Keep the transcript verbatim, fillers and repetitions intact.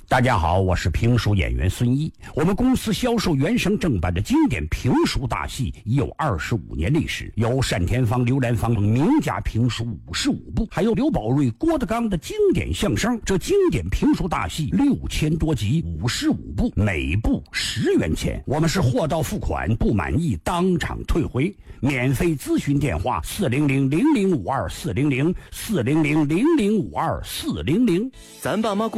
大家好，我是评书演员孙一。我们公司销售原声正版的经典评书大戏已有二十五年历史，有单田芳、刘兰芳名家评书五十五部，还有刘宝瑞、郭德纲的经典相声。这经典评书大戏六千多集，五十五部，每部十元钱。我们是货到付款，不满意当场退回。免费咨询电话：四零零零零五二四零零四零零零零五二四零零。 咱爸妈过